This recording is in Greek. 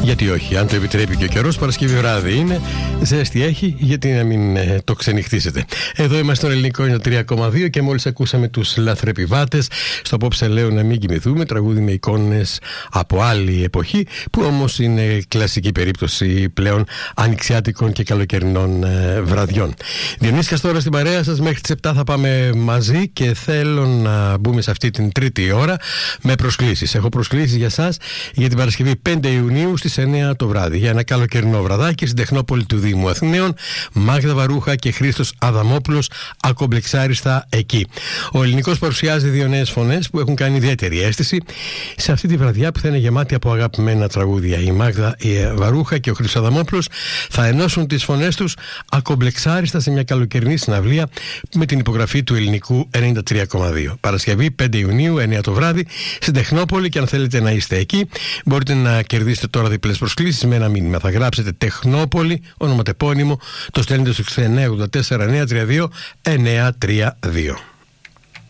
Γιατί όχι, αν το επιτρέπει και ο καιρός, Παρασκευή βράδυ είναι, ζέστη έχει, γιατί να μην το ξενυχτήσετε. Εδώ είμαστε στο Ελληνικό 3,2 και μόλις ακούσαμε τους Λαθρεπιβάτες στο Απόψε λέω να μην κοιμηθούμε, τραγούδι με εικόνες από άλλη εποχή, που όμως είναι κλασική περίπτωση πλέον ανοιξιάτικων και καλοκαιρινών βραδιών. Διονύσιας τώρα στην παρέα σας, μέχρι τις 7 θα πάμε μαζί και θέλω να μπούμε σε αυτή την τρίτη ώρα με προσκλήσεις. Έχω προσκλήσεις για σας για την Παρασκευή 5 Ιουνίου στις 9 το βράδυ για ένα καλοκαιρινό βραδάκι στην Τεχνόπολη του Δήμου Αθηναίων. Μάγδα Βαρούχα και Χρήστος Αδαμόπουλος ακομπλεξάριστα εκεί. Ο Ελληνικός παρουσιάζει δύο νέες φωνές που έχουν κάνει ιδιαίτερη αίσθηση σε αυτή τη βραδιά που θα είναι γεμάτη από αγαπημένα τραγούδια. Η Μάγδα Βαρούχα και ο Χρήστος Αδαμόπουλος θα ενώσουν τις φωνές τους ακομπλεξάριστα σε μια καλοκαιρινή συναυλία με την υπογραφή του Ελληνικού 93,2. Παρασκευή 5 Ιουνίου 9 το βράδυ στην Τεχνόπολη, και αν θέλετε να είστε εκεί μπορείτε να κερδίσετε τώρα διπλές προσκλήσεις με ένα μήνυμα. Θα γράψετε Τεχνόπολη, ονοματεπώνυμο, το στέλνετε στο 6984 932 932.